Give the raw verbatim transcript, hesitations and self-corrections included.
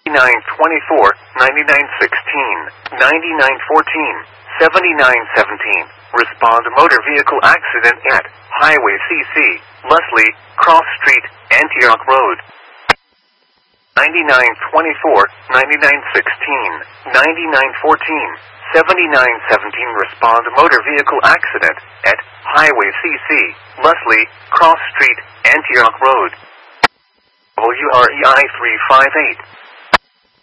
nine twenty-four, ninety-nine sixteen, ninety-nine fourteen, seventy-nine seventeen. Respond to motor vehicle accident at Highway C C, Leslie, Cross Street, Antioch Road. ninety-nine twenty-four, ninety-nine sixteen, ninety-nine fourteen, seventy-nine seventeen. Respond to motor vehicle accident at Highway C C, Leslie, Cross Street, Antioch Road. W R E I three five eight.